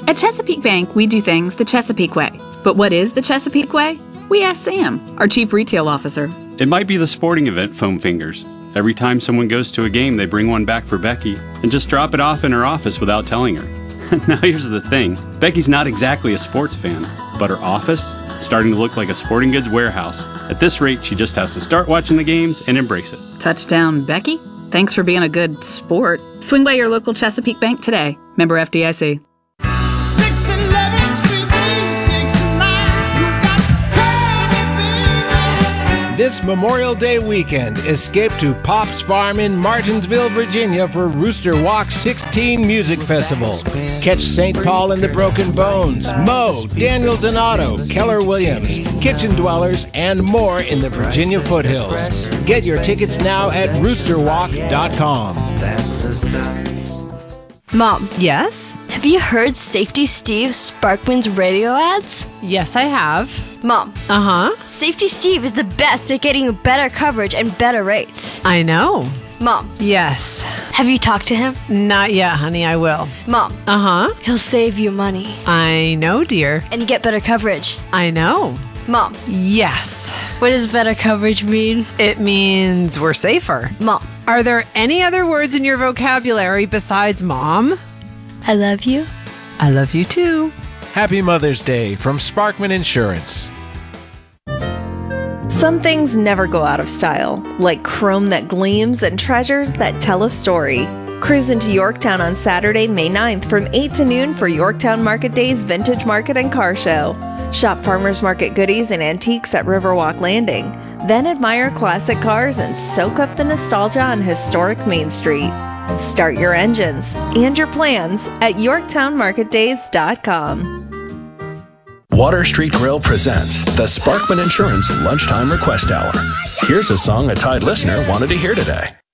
At Chesapeake Bank, we do things the Chesapeake way. But what is the Chesapeake way? We asked Sam, our Chief Retail Officer. It might be the sporting event foam fingers. Every time someone goes to a game, they bring one back for Becky and just drop it off in her office without telling her. Now here's the thing. Becky's not exactly a sports fan, but her office is starting to look like a sporting goods warehouse. At this rate, she just has to start watching the games and embrace it. Touchdown, Becky. Thanks for being a good sport. Swing by your local Chesapeake Bank today. Member FDIC. This Memorial Day weekend, escape to Pop's Farm in Martinsville, Virginia for Rooster Walk 16 Music Festival. Catch St. Paul and the Broken Bones, Moe, Daniel Donato, Keller Williams, Kitchen Dwellers, and more in the Virginia foothills. Get your tickets now at roosterwalk.com. Mom. Yes? Have you heard Safety Steve Sparkman's radio ads? Yes, I have. Mom. Uh-huh. Safety Steve is the best at getting you better coverage and better rates. I know. Mom. Yes. Have you talked to him? Not yet, honey, I will. Mom. Uh-huh. He'll save you money. I know, dear. And you get better coverage. I know. Mom. Yes. What does better coverage mean? It means we're safer. Mom. Are there any other words in your vocabulary besides mom? I love you. I love you too. Happy Mother's Day from Sparkman Insurance. Some things never go out of style, like chrome that gleams and treasures that tell a story. Cruise into Yorktown on Saturday, May 9th from 8 to noon for Yorktown Market Day's Vintage Market and Car Show. Shop farmers market goodies and antiques at Riverwalk Landing. Then admire classic cars and soak up the nostalgia on historic Main Street. Start your engines and your plans at YorktownMarketDays.com. Water Street Grill presents the Sparkman Insurance Lunchtime Request Hour. Here's a song a Tide listener wanted to hear today.